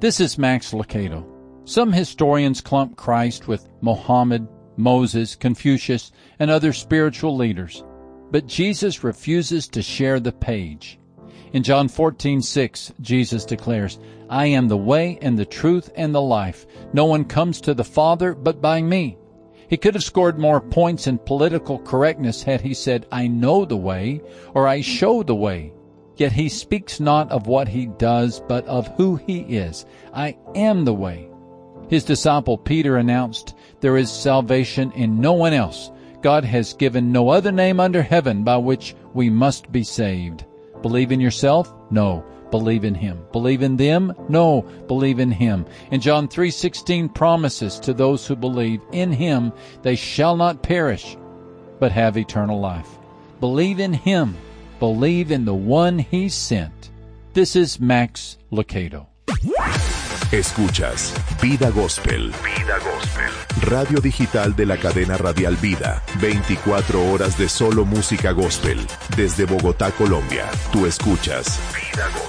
This is Max Lucado. Some historians clump Christ with Mohammed, Moses, Confucius, and other spiritual leaders. But Jesus refuses to share the page. In John 14:6, Jesus declares, I am the way and the truth and the life. No one comes to the Father but by me. He could have scored more points in political correctness had he said, I know the way, or I show the way. Yet he speaks not of what he does, but of who he is. I am the way. His disciple Peter announced, there is salvation in no one else. God has given no other name under heaven by which we must be saved. Believe in yourself? No. Believe in him. Believe in them? No. Believe in him. And John 3:16 promises to those who believe in him, they shall not perish, but have eternal life. Believe in him. Believe in the one he sent. This is Max Lucado. Escuchas Vida Gospel. Vida Gospel. Radio digital de la cadena radial Vida. 24 horas de solo música gospel. Desde Bogotá, Colombia. Tú escuchas Vida Gospel.